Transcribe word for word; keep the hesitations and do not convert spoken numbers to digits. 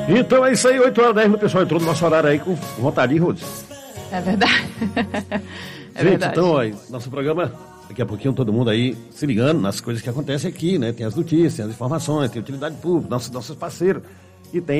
Então é isso aí, oito horas e dez, o pessoal entrou no nosso horário aí com vontade, Rudes. É verdade. É Gente, verdade. então, ó, nosso programa, daqui a pouquinho todo mundo aí se ligando nas coisas que acontecem aqui, né? Tem as notícias, tem as informações, tem utilidade pública, nossos, nossos parceiros. E tem